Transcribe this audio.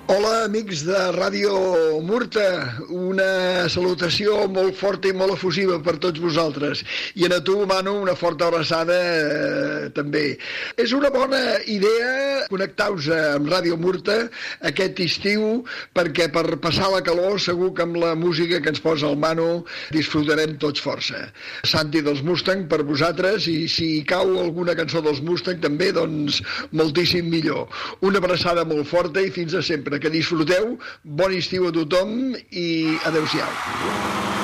Hola, amics de Ràdio Murta. Una salutació molt forta i molt efusiva per tots vosaltres. I a tu, Manu, una forta abraçada també. És una bona idea connectar-vos amb Ràdio Murta aquest estiu, perquè per passar la calor segur que amb la música que ens posa el Manu disfrutarem tots força. Santi dels Mustang per vosaltres, i si cau alguna cançó dels Mustang també, doncs moltíssim millor. Una abraçada molt forta i fins a sempre. Que disfruteu, bon estiu a tothom i adeu-siau.